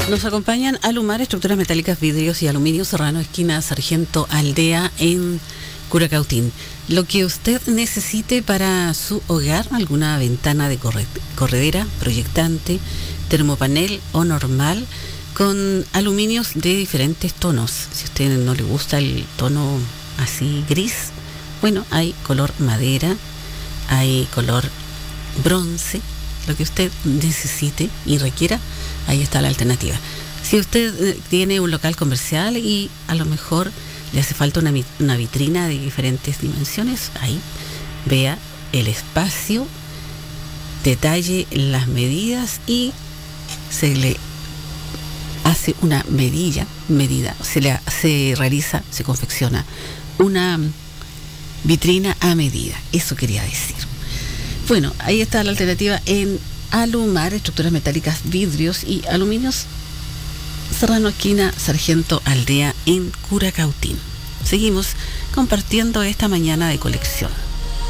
Nos acompañan Alumar, estructuras metálicas, vidrios y aluminio, Serrano, esquina Sargento Aldea, en Curacautín. Lo que usted necesite para su hogar, alguna ventana de corredera, proyectante, termopanel o normal, con aluminios de diferentes tonos. Si a usted no le gusta el tono así gris, bueno, hay color madera, hay color bronce, lo que usted necesite y requiera, ahí está la alternativa. Si usted tiene un local comercial y a lo mejor le hace falta una vitrina de diferentes dimensiones, ahí vea el espacio, detalle las medidas y se le hace una medida, se confecciona una vitrina a medida. Eso quería decir. Bueno, ahí está la alternativa en Alumar, estructuras metálicas, vidrios y aluminios, Serrano, esquina Sargento Aldea, en Curacautín. Seguimos compartiendo esta mañana de colección.